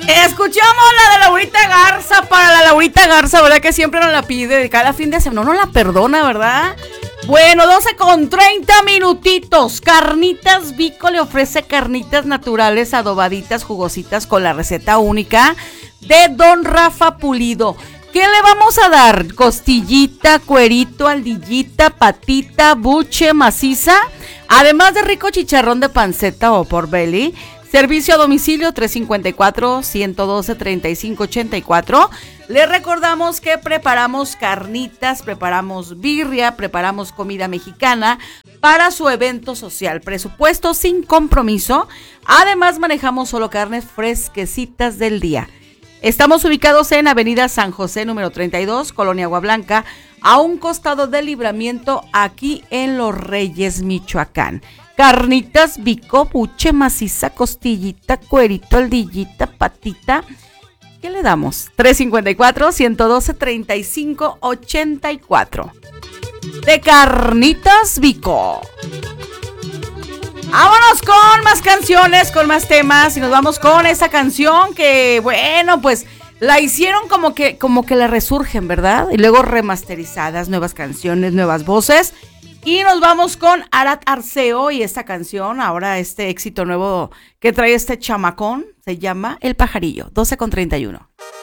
Escuchamos la de Laurita Garza para la Laurita Garza, ¿verdad? Que siempre nos la pide cada fin de semana. No la perdona, ¿verdad? Bueno, 12:30 Carnitas Vico le ofrece carnitas naturales adobaditas, jugositas con la receta única de Don Rafa Pulido. ¿Qué le vamos a dar? Costillita, cuerito, aldillita, patita, buche, maciza, además de rico chicharrón de panceta o pork belly. Servicio a domicilio 354-112-3584. Le recordamos que preparamos carnitas, preparamos birria, preparamos comida mexicana para su evento social. Presupuesto sin compromiso. Además manejamos solo carnes fresquecitas del día. Estamos ubicados en Avenida San José, número 32, Colonia Agua Blanca, a un costado del Libramiento, aquí en Los Reyes, Michoacán. Carnitas Vico, buche, maciza, costillita, cuerito, aldillita, patita. ¿Qué le damos? 354-112-3584. De Carnitas Vico. Vámonos con más canciones, con más temas. Y nos vamos con esa canción que, bueno, pues la hicieron como que la resurgen, ¿verdad? Y luego remasterizadas, nuevas canciones, nuevas voces. Y nos vamos con Arat Arceo y esta canción, ahora este éxito nuevo que trae este chamacón, se llama El Pajarillo, 12:31.